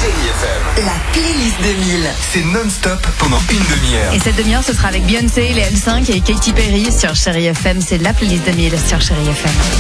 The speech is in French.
Chérie FM. La playlist 2000. C'est non-stop pendant une demi-heure. Et cette demi-heure, ce sera avec Beyoncé, les L5 et Katy Perry sur Chérie FM. C'est la playlist 2000 sur Chérie FM.